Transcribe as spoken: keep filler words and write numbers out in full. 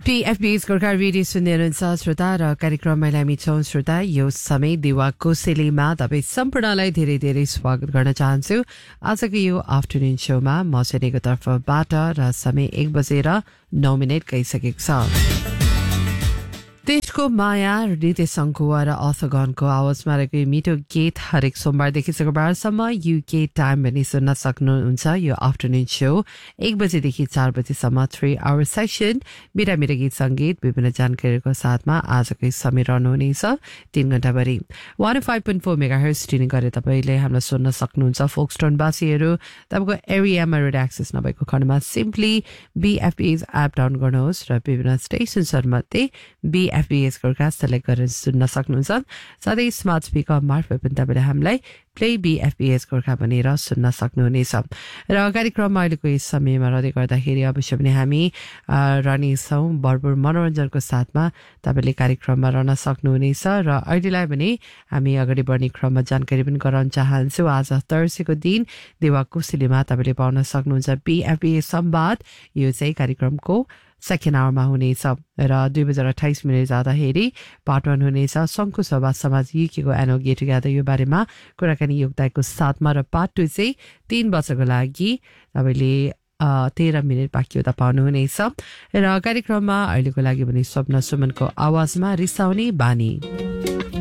पीएफबीएस Gorkha radio सुन्दै हुनुहुन्छ श्रोता र कार्यक्रममा हामी छौँ श्रोता यो समय दिवा कोसेलीमा तपाईँ सम्पूर्णलाई धेरै धेरै स्वागत गर्न चाहन्छु। आजको यो आफ्टरनुन शोमा म सेनेको तर्फबाट र समय एक बजेर नौ मिनट गइसकेको छ। देशको माया रितेश शङ्कुवा र अर्थगणको आवाजमा रहेको मिठो गीत हरेक सोमबारदेखि शुक्रबारसम्म युके टाइम भनी सुन्न सक्नुहुन्छ। यो आफ्टरनुन शो एक बजेदेखि चार बजेसम्म थ्री आवर सेसन मेरा मेरा गीत सङ्गीत विभिन्न जानकारीको साथमा आजको समय रहनुहुनेछ तीन घण्टाभरि one five point four mega hertz tuning गरेर तपाईँले हामीलाई सुन्न सक्नुहुन्छ। फोक्सटोनवासीहरू तपाईँको एरियामा रेड एक्सेस नभएको खण्डमा सिम्पली बिएफबिएस एप डाउन गर्नुहोस् र विभिन्न स्टेसन्सहरूमध्ये बी एफबीएस गोर्खा सेलेक्ट गरेर सुन्न सक्नुहुन्छ। साथै स्मार्ट स्पिकर मार्फत पनि तपाईँले हामीलाई प्ले बिएफबीएस गोर्खा भनेर सुन्न सक्नुहुनेछ। र कार्यक्रममा अहिलेको यस समयमा रहँदै गर्दाखेरि अवश्य पनि हामी रहनेछौँ भरपुर मनोरञ्जनको साथमा तपाईँले कार्यक्रममा रहन सक्नुहुनेछ। र अहिलेलाई पनि हामी अगाडि बढ्ने क्रममा जानकारी पनि गराउन चाहन्छु। आज थर्सडेको दिन देवा कोसेलीमा तपाईँले पाउन सक्नुहुन्छ बिएफबीएस संवाद। यो चाहिँ कार्यक्रमको सेकेन्ड आवरमा हुनेछ र दुई बजेर अठाइस मिनट जाँदाखेरि पार्ट वान हुनेछ शङ्कु सभा समाज युकेको एनुअल गेट टुगेदर यो बारेमा कुराकानी योगदायको साथमा र पार्ट टू चाहिँ तीन वर्षको लागि तपाईँले तेह्र मिनट बाँकी हुँदा पाउनुहुनेछ। र कार्यक्रममा अहिलेको लागि भने स्वप्न सुमनको आवाजमा रिसाउने बानी।